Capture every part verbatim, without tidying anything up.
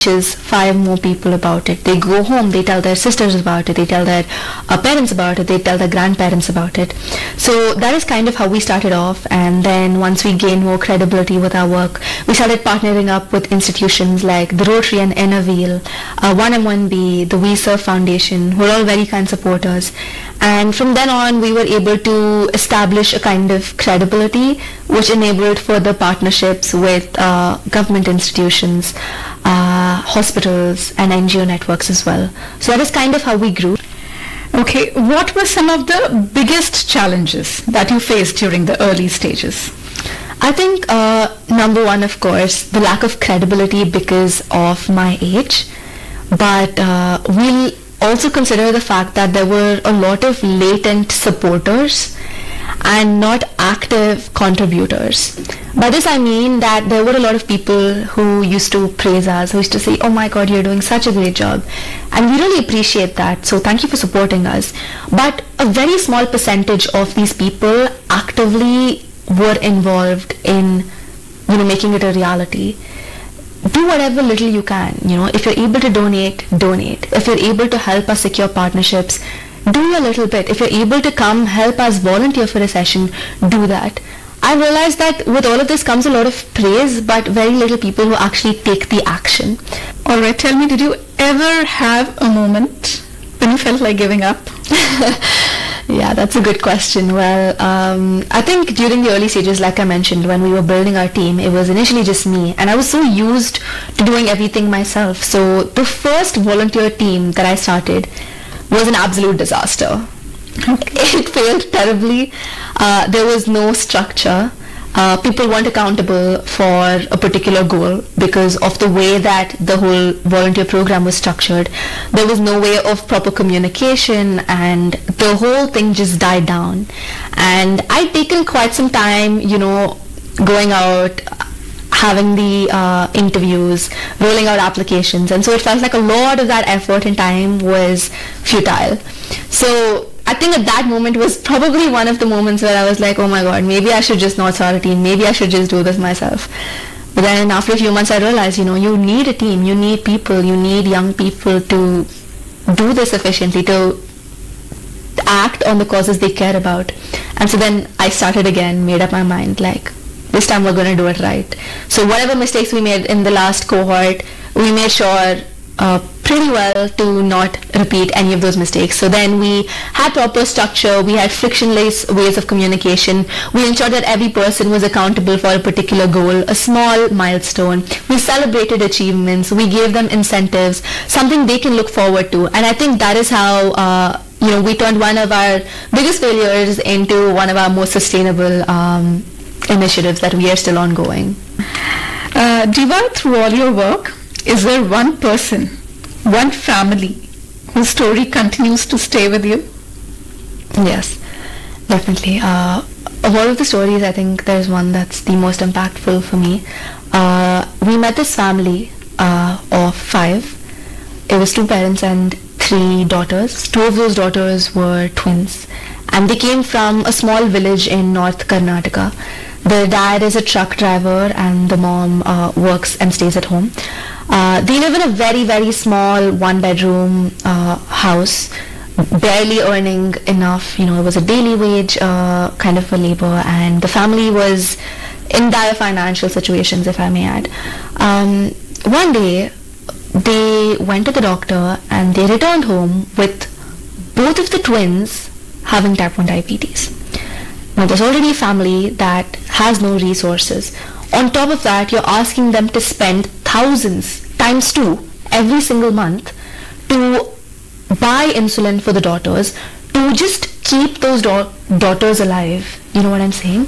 teaches five more people about it. They go home, they tell their sisters about it, they tell their uh, parents about it, they tell their grandparents about it. So that is kind of how we started off, and then once we gained more credibility with our work, we started partnering up with institutions like the Rotary and Innerwheel, uh, one M one B, the We Serve Foundation, who are all very kind supporters. And from then on, we were able to establish a kind of credibility which enabled further partnerships with uh, government institutions, uh, hospitals, and N G O networks as well. So that is kind of how we grew. Okay, what were some of the biggest challenges that you faced during the early stages? I think uh, number one, of course, the lack of credibility because of my age. But uh, we'll also consider the fact that there were a lot of latent supporters and not active contributors. By this I mean that there were a lot of people who used to praise us, who used to say, oh my god, you're doing such a great job. And we really appreciate that, so thank you for supporting us. But a very small percentage of these people actively were involved in, you know, making it a reality. Do whatever little you can, you know, if you're able to donate, donate. If you're able to help us secure partnerships, do your little bit. If you're able to come help us volunteer for a session, do that. I realized that with all of this comes a lot of praise, but very little people who actually take the action. Alright, tell me, did you ever have a moment when you felt like giving up? Yeah, that's a good question. Well, um, I think during the early stages, like I mentioned, when we were building our team, it was initially just me, and I was so used to doing everything myself. So the first volunteer team that I started was an absolute disaster. It failed terribly. Uh, there was no structure. Uh, people weren't accountable for a particular goal because of the way that the whole volunteer program was structured. There was no way of proper communication, and the whole thing just died down. And I'd taken quite some time, you know, going out, having the uh, interviews, rolling out applications, and so it felt like a lot of that effort and time was futile. So I think at that moment was probably one of the moments where I was like, oh my god, maybe I should just not start a team, maybe I should just do this myself. But then after a few months I realized, you know, you need a team, you need people, you need young people to do this efficiently, to act on the causes they care about. And so then I started again, made up my mind, like, this time we're going to do it right. So whatever mistakes we made in the last cohort, we made sure uh, pretty well to not repeat any of those mistakes. So then we had proper structure, we had frictionless ways of communication, we ensured that every person was accountable for a particular goal, a small milestone. We celebrated achievements, we gave them incentives, something they can look forward to. And I think that is how uh, you know, we turned one of our biggest failures into one of our most sustainable um, initiatives that we are still ongoing. Uh, Diva, through all your work, is there one person, one family whose story continues to stay with you? Yes, definitely. Uh, of all of the stories, I think there's one that's the most impactful for me. Uh, we met this family uh, of five. It was two parents and three daughters. Two of those daughters were twins, and they came from a small village in North Karnataka. The dad is a truck driver and the mom uh, works and stays at home. Uh, they live in a very, very small one-bedroom uh, house, barely earning enough. You know, it was a daily wage uh, kind of a labor, and the family was in dire financial situations, if I may add. Um, one day, they went to the doctor and they returned home with both of the twins having type one diabetes. Now, there's already a family that has no resources. On top of that, you're asking them to spend thousands times two every single month to buy insulin for the daughters, to just keep those da- daughters alive. You know what I'm saying?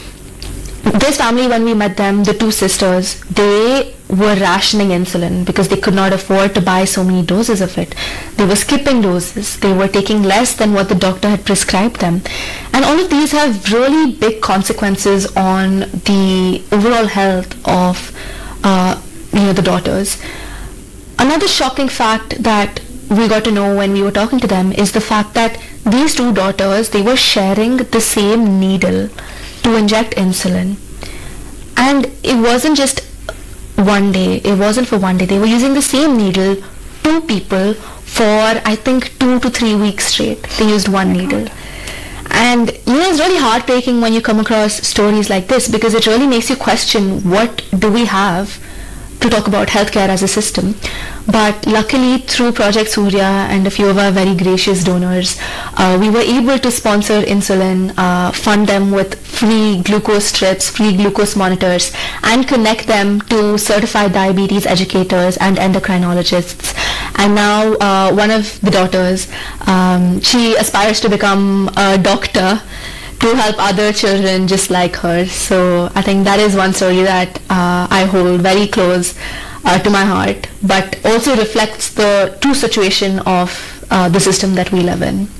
This family, when we met them, the two sisters, they were rationing insulin because they could not afford to buy so many doses of it. They were skipping doses. They were taking less than what the doctor had prescribed them. And all of these have really big consequences on the overall health of uh, you know, the daughters. Another shocking fact that we got to know when we were talking to them is the fact that these two daughters, they were sharing the same needle to inject insulin. And it wasn't just one day. It wasn't for one day. They were using the same needle, two people, for I think two to three weeks straight. They used one needle. And you know, it's really heartbreaking when you come across stories like this, because it really makes you question, what do we have to talk about healthcare as a system? But luckily, through Project Surya and a few of our very gracious donors, uh, we were able to sponsor insulin, uh, fund them with free glucose strips, free glucose monitors, and connect them to certified diabetes educators and endocrinologists. And now uh, one of the daughters, um, she aspires to become a doctor to help other children just like her. So I think that is one story that uh, I hold very close uh, to my heart, but also reflects the true situation of uh, the system that we live in.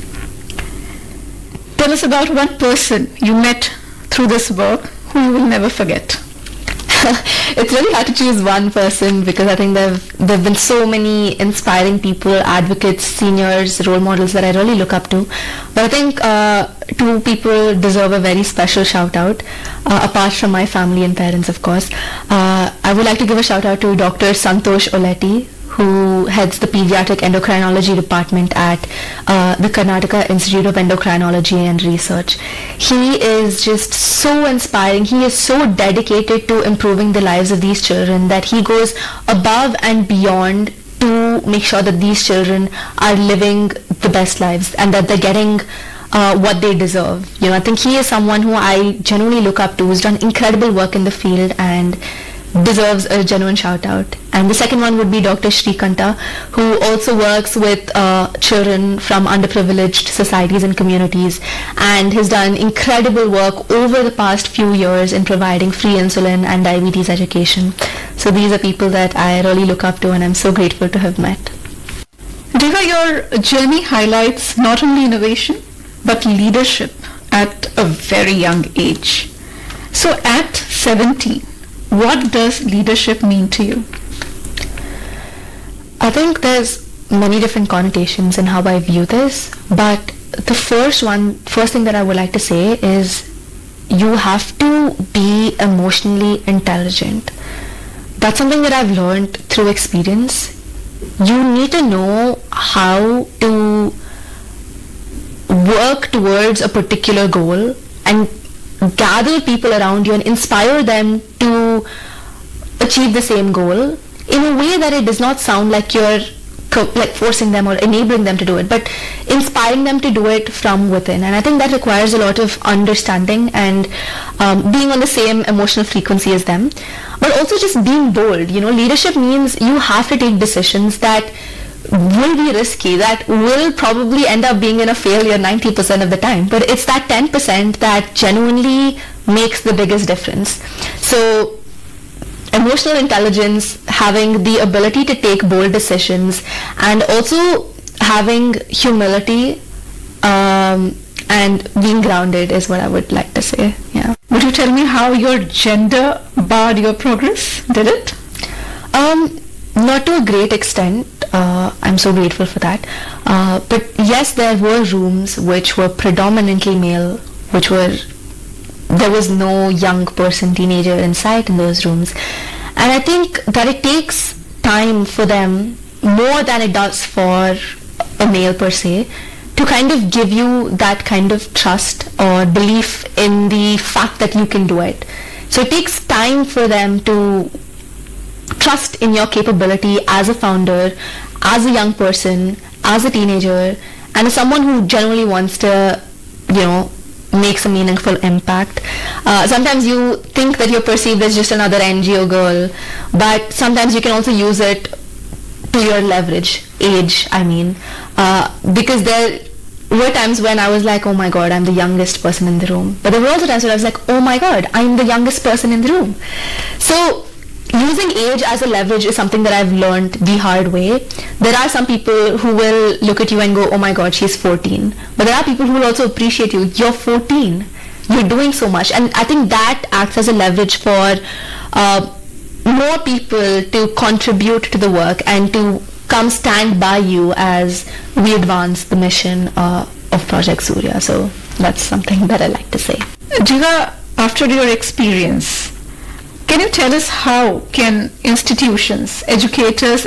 Tell us about one person you met through this work who you will never forget. It's really hard to choose one person, because I think there there have been so many inspiring people, advocates, seniors, role models that I really look up to. But I think uh, two people deserve a very special shout out, uh, apart from my family and parents, of course. Uh, I would like to give a shout out to Doctor Santosh Oletti, who heads the Pediatric Endocrinology Department at uh, the Karnataka Institute of Endocrinology and Research. He is just so inspiring. He is so dedicated to improving the lives of these children that he goes above and beyond to make sure that these children are living the best lives and that they're getting uh, what they deserve. You know, I think he is someone who I genuinely look up to, who's done incredible work in the field and deserves a genuine shout out. And the second one would be Doctor Shrikanta, who also works with uh, children from underprivileged societies and communities, and has done incredible work over the past few years in providing free insulin and diabetes education. So these are people that I really look up to, and I'm so grateful to have met. Diva, your journey highlights not only innovation but leadership at a very young age. So at seventeen, what does leadership mean to you? I think there's many different connotations in how I view this, but the first one, first thing that I would like to say is you have to be emotionally intelligent. That's something that I've learned through experience. You need to know how to work towards a particular goal and gather people around you and inspire them to achieve the same goal in a way that it does not sound like you're co- like forcing them or enabling them to do it, but inspiring them to do it from within. And I think that requires a lot of understanding and um, being on the same emotional frequency as them, but also just being bold. You know, leadership means you have to take decisions that will be risky, that will probably end up being in a failure ninety percent of the time, but it's that ten percent that genuinely makes the biggest difference. So emotional intelligence, having the ability to take bold decisions, and also having humility um, and being grounded is what I would like to say. Yeah. Would you tell me how your gender barred your progress? Did it? Um, not to a great extent. Uh, I'm so grateful for that. Uh, but yes, there were rooms which were predominantly male, which were, there was no young person, teenager in sight in those rooms. And I think that it takes time for them, more than it does for a male per se, to kind of give you that kind of trust or belief in the fact that you can do it. So it takes time for them to trust in your capability as a founder, as a young person, as a teenager, and as someone who generally wants to, you know, makes a meaningful impact. Uh, sometimes you think that you're perceived as just another N G O girl, but sometimes you can also use it to your leverage, age, I mean, uh, because there were times when I was like, oh my god, I'm the youngest person in the room. But there were also times when I was like, oh my god, I'm the youngest person in the room. So using age as a leverage is something that I've learned the hard way. There are some people who will look at you and go, oh my god, she's fourteen. But there are people who will also appreciate you. You're fourteen. You're doing so much. And I think that acts as a leverage for uh, more people to contribute to the work and to come stand by you as we advance the mission uh, of Project Surya. So that's something that I like to say. Jiva, after your experience, Can you tell us how can institutions, educators